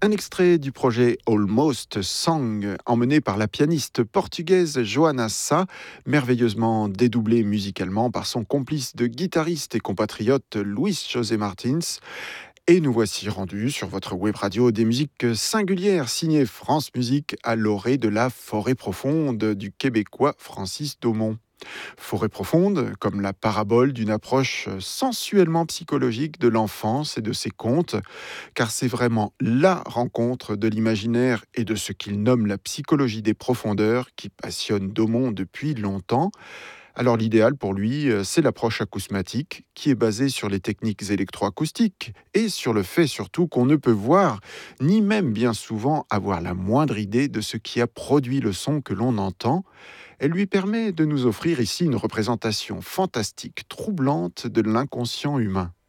Un extrait du projet Almost Song, emmené par la pianiste portugaise Joana Sá, merveilleusement dédoublée musicalement par son complice de guitariste et compatriote Luis José Martins. Et nous voici rendus sur votre web radio des musiques singulières signées France Musique à l'orée de la forêt profonde du Québécois Francis Daumont. Forêt profonde, comme la parabole d'une approche sensuellement psychologique de l'enfance et de ses contes, car c'est vraiment la rencontre de l'imaginaire et de ce qu'il nomme la psychologie des profondeurs qui passionne Daumont depuis longtemps. Alors l'idéal pour lui, c'est l'approche acousmatique qui est basée sur les techniques électroacoustiques et sur le fait surtout qu'on ne peut voir, ni même bien souvent avoir la moindre idée de ce qui a produit le son que l'on entend. Elle lui permet de nous offrir ici une représentation fantastique, troublante de l'inconscient humain.